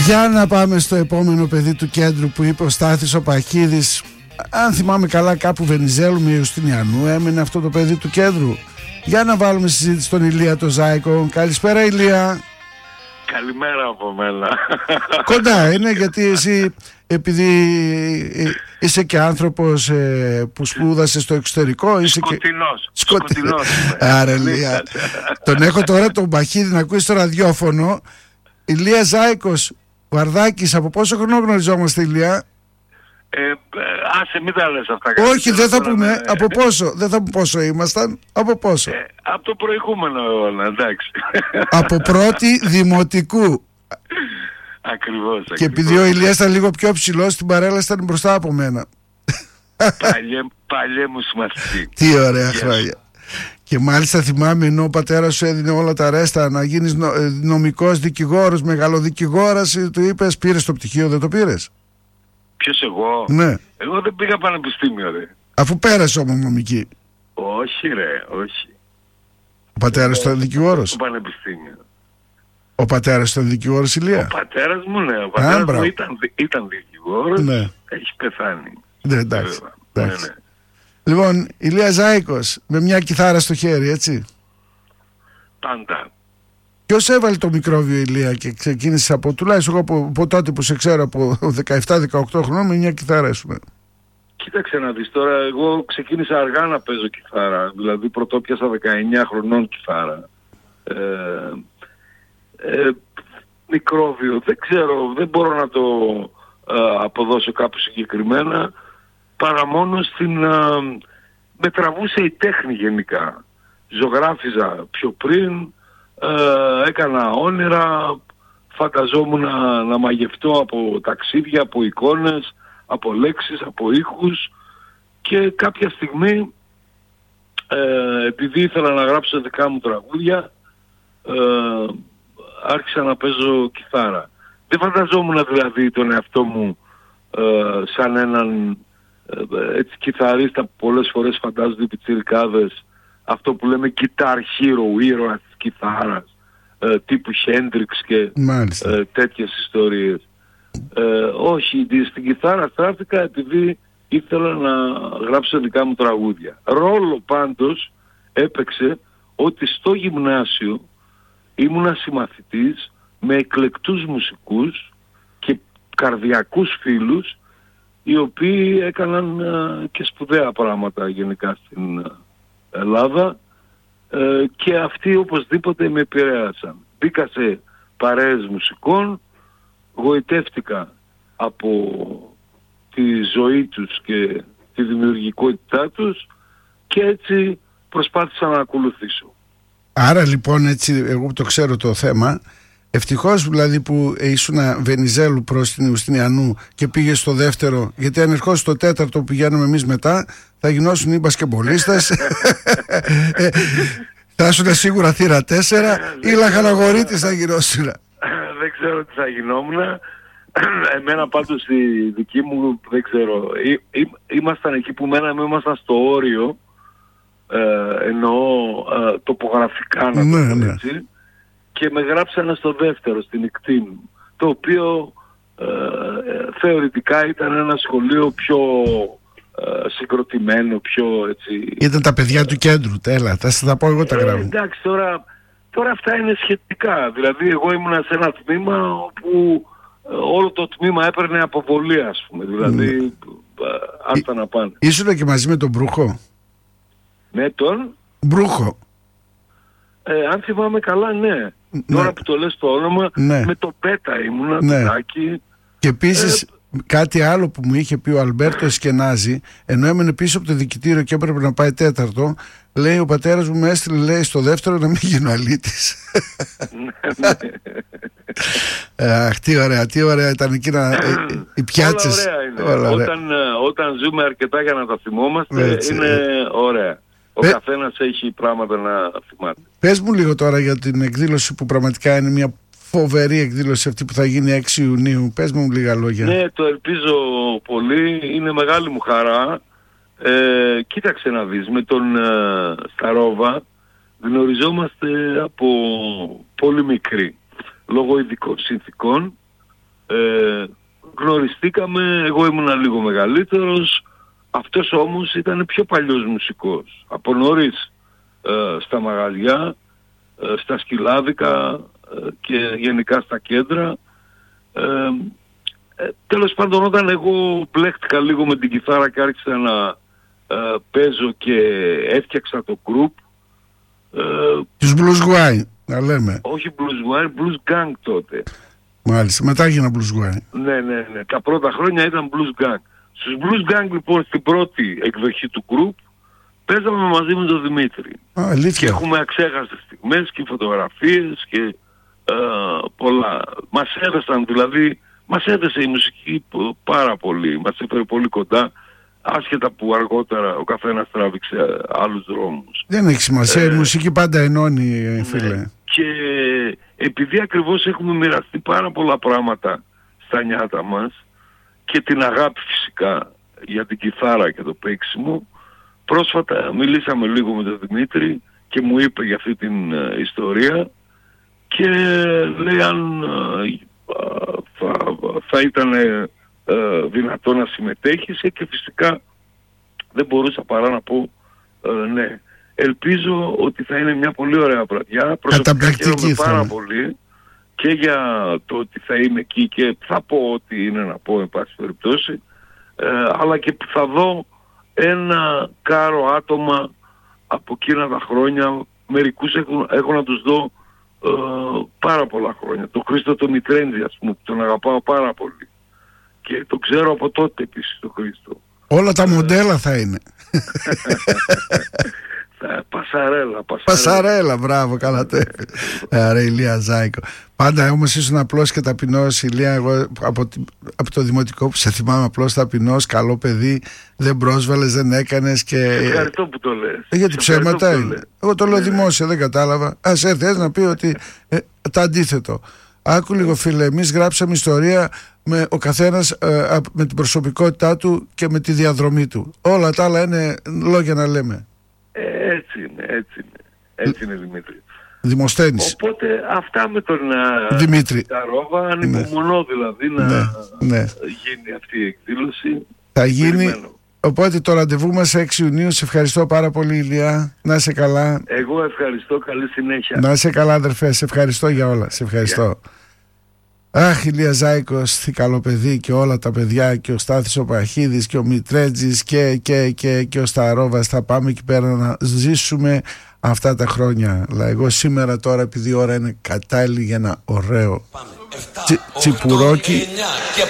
Για να πάμε στο επόμενο παιδί του κέντρου που είπε ο Στάθης ο Παχίδης. Αν θυμάμαι καλά, κάπου Βενιζέλου με Ιουστινιανού έμενε αυτό το παιδί του κέντρου. Για να βάλουμε συζήτηση στον Ηλία το Ζάικο. Καλησπέρα Ηλία. Καλημέρα από μένα. Κοντά είναι, γιατί εσύ, επειδή είσαι και άνθρωπος που σπούδασε στο εξωτερικό, είσαι Σκοτεινός. Άρα Ηλία, τον έχω τώρα τον Παχίδη να ακούει στο ραδιόφωνο. Ηλία Ζάικος Βαρδάκης, από πόσο χρόνο γνωριζόμαστε Ηλία? Άσε, μην τα λες αυτά. Όχι, δεν θα πούμε από πόσο. Δεν θα πούμε πόσο ήμασταν. Από πόσο? Από το προηγούμενο αιώνα, εντάξει. Από πρώτη δημοτικού. Ακριβώς. Και επειδή ο Ηλίας ήταν λίγο πιο ψηλός, στην παρέλαση ήταν μπροστά από μένα. Παλιέ μου σημαστική. Τι ωραία χρόνια. Και μάλιστα θυμάμαι, ενώ ο πατέρας σου έδινε όλα τα ρέστα να γίνεις νομικός δικηγόρος, μεγαλοδικηγόρας, του είπες πήρες το πτυχίο, δεν το πήρες? Ποιος, εγώ? Ναι. Εγώ δεν πήγα πανεπιστήμιο, ρε. Αφού πέρασε όμως νομική. Όχι ρε, όχι. Ο πατέρας ήταν δικηγόρος? Το πανεπιστήμιο. Ο πατέρας ήταν δικηγόρος, Ηλία? Ο πατέρας μου, ναι. Ο πατέρας μου ήταν δικηγόρος. Ναι. Έχει πεθάνει. Ναι, εντάξει. Ναι. Λοιπόν, Ηλία Ζάικος, με μια κιθάρα στο χέρι, έτσι. Πάντα. Ποιος έβαλε το μικρόβιο, Ηλία, και ξεκίνησε από, τουλάχιστον εγώ από τότε που σε ξέρω, από 17-18 χρόνια, με μια κιθάρα ήσουν? Κοίταξε να δεις τώρα, εγώ ξεκίνησα αργά να παίζω κιθάρα. Δηλαδή πρωτόπιασα 19 χρονών κιθάρα. Μικρόβιο, δεν ξέρω, δεν μπορώ να το αποδώσω κάπου συγκεκριμένα, παρά μόνο με τραβούσε η τέχνη γενικά. Ζωγράφιζα πιο πριν, έκανα όνειρα, φανταζόμουν να μαγευτώ από ταξίδια, από εικόνες, από λέξεις, από ήχους, και κάποια στιγμή επειδή ήθελα να γράψω δικά μου τραγούδια, άρχισα να παίζω κιθάρα. Δεν φανταζόμουν δηλαδή τον εαυτό μου σαν έναν έτσι κιθαρίστα που πολλές φορές φαντάζονται οι πιτσιρικάδες, αυτό που λέμε guitar hero, ήρωας της κιθάρας, τύπου Χέντριξ και τέτοιες ιστορίες. Όχι, στην κιθάρα στράφηκα επειδή ήθελα να γράψω δικά μου τραγούδια. Ρόλο πάντως έπαιξε ότι στο γυμνάσιο ήμουνα συμμαθητής με εκλεκτούς μουσικούς και καρδιακούς φίλους, οι οποίοι έκαναν και σπουδαία πράγματα γενικά στην Ελλάδα, και αυτοί οπωσδήποτε με επηρέασαν. Μπήκα σε παρέες μουσικών, γοητεύτηκα από τη ζωή τους και τη δημιουργικότητά τους, και έτσι προσπάθησα να ακολουθήσω. Άρα λοιπόν, έτσι εγώ το ξέρω το θέμα, ευτυχώς δηλαδή που ήσουν Βενιζέλου προς την Ιουστινιανού και πήγε στο δεύτερο, γιατί αν ερχόσαι στο τέταρτο που πηγαίνουμε εμείς μετά, θα γινώσουν οι μπασκεμπολίστες. Θα ήσουν σίγουρα θύρα 4 ή λαχαναγορίτης θα γινώσουν. Δεν ξέρω τι θα γινόμουν. Εμένα πάντως η δική μου, δεν ξέρω, ήμασταν εκεί που μέναμε, ήμασταν στο όριο, εννοώ τοπογραφικά, να το πω έτσι, και με γράψανε στο δεύτερο, στην Ικτίν, το οποίο θεωρητικά ήταν ένα σχολείο πιο συγκροτημένο, πιο έτσι... Ήταν τα παιδιά του κέντρου, τέλα, θα τα πω εγώ τα γράμματα. Εντάξει, τώρα αυτά είναι σχετικά. Δηλαδή εγώ ήμουν σε ένα τμήμα όπου όλο το τμήμα έπαιρνε αποβολή, ας πούμε. Δηλαδή άστα να πάνε. Ήσουν και μαζί με τον Μπρούχο? Ναι, τον Μπρούχο. Αν θυμάμαι καλά, ναι. Τώρα που το λες το όνομα, με το Πέτα ήμουνα, το Τάκη. Και επίσης κάτι άλλο που μου είχε πει ο Αλμπέρτο Εσκενάζη, ενώ έμενε πίσω από το δικητήριο και έπρεπε να πάει τέταρτο, λέει, ο πατέρας μου με έστειλε, λέει, στο δεύτερο να μην γίνω αλήτης. Αχ, τι ωραία ήταν εκείνα οι πιάτσες. Όλα ωραία είναι. Όταν ζούμε αρκετά για να τα θυμόμαστε, είναι ωραία. Ο καθένας έχει πράγματα να θυμάται. Πες μου λίγο τώρα για την εκδήλωση που πραγματικά είναι μια φοβερή εκδήλωση, αυτή που θα γίνει 6 Ιουνίου. Πες μου λίγα λόγια. Ναι, το ελπίζω πολύ. Είναι μεγάλη μου χαρά. Κοίταξε να δεις, με τον Σταρόβα γνωριζόμαστε από πολύ μικρή. Λόγω ειδικών συνθήκων Γνωριστήκαμε, εγώ ήμουν λίγο μεγαλύτερος, αυτός όμως ήταν πιο παλιός μουσικός. Από νωρίς στα μαγαζιά, στα σκυλάδικα και γενικά στα κέντρα. Τέλος πάντων, όταν εγώ μπλέχτηκα λίγο με την κιθάρα και άρχισα να παίζω και έφτιαξα το group. Τους Blues Wine, να λέμε. Όχι Blues Wine, Blues Gang τότε. Μάλιστα, μετά έγινα Blues Wine. Ναι. Τα πρώτα χρόνια ήταν Blues Gang. Στους Blues Gang λοιπόν στην πρώτη εκδοχή του group παίζαμε μαζί με τον Δημήτρη. Αλήθεια. Και έχουμε αξέχαστες στιγμές και φωτογραφίες και πολλά. Μας έδωσαν δηλαδή, μας έδεσε η μουσική πάρα πολύ. Μας έφερε πολύ κοντά, άσχετα που αργότερα ο καθένας τράβηξε άλλους δρόμους. Δεν έχει σημασία, η μουσική πάντα ενώνει, φίλε. Ναι. Και επειδή ακριβώς έχουμε μοιραστεί πάρα πολλά πράγματα στα νιάτα μας και την αγάπη φυσικά για την κιθάρα και το παίξιμο, πρόσφατα μιλήσαμε λίγο με τον Δημήτρη και μου είπε για αυτή την ιστορία και λέει αν θα ήταν δυνατό να συμμετέχεις, και φυσικά δεν μπορούσα παρά να πω ναι. Ελπίζω ότι θα είναι μια πολύ ωραία βραδιά. Προσωπικά χαίρομαι πάρα πολύ και για το ότι θα είμαι εκεί και θα πω ό,τι είναι να πω εν πάση περιπτώσει, αλλά και που θα δω ένα κάρο άτομα από εκείνα τα χρόνια. Μερικούς έχω να τους δω πάρα πολλά χρόνια. Τον Χρήστο τον Μητρέντζη, ας πούμε, τον αγαπάω πάρα πολύ και τον ξέρω από τότε επίσης τον Χρήστο. Όλα τα μοντέλα θα είναι. Πασαρέλα, μπράβο, καλά το έφερε. Ρε Ηλία Ζάικο. Πάντα όμως ήσουν απλός και ταπεινός, Ηλία. Εγώ από το δημοτικό που σε θυμάμαι απλός, ταπεινός, καλό παιδί. Δεν πρόσβαλες, δεν έκανες και... Ευχαριστώ που το λες. Γιατί ψέματα είναι. Εγώ το λέω δημόσια, δεν κατάλαβα. Ας έρθει να πει ότι το αντίθετο. Άκου λίγο, φίλε, εμείς γράψαμε ιστορία με ο καθένας με την προσωπικότητά του και με τη διαδρομή του. Όλα τα άλλα είναι λόγια να λέμε. Έτσι είναι Δημήτρη. Δημοσθένης. Οπότε αυτά με τον Δημήτρη Ταρόβα, ανυπομονώ δηλαδή να γίνει αυτή η εκδήλωση. Θα γίνει. Οπότε το ραντεβού μας 6 Ιουνίου. Σε ευχαριστώ πάρα πολύ, Ηλία. Να είσαι καλά. Εγώ ευχαριστώ, καλή συνέχεια. Να είσαι καλά, αδερφέ. Σε ευχαριστώ για όλα. Σε ευχαριστώ. Αχ, Ηλία Ζάικος, τι καλό παιδί, και όλα τα παιδιά, και ο Στάθης ο Παχίδης και ο Μητρέτζης και ο Σταρόβας. Θα πάμε εκεί πέρα να ζήσουμε αυτά τα χρόνια. Αλλά εγώ σήμερα τώρα, επειδή η ώρα είναι κατάλληλη για ένα ωραίο τσιπουρόκι,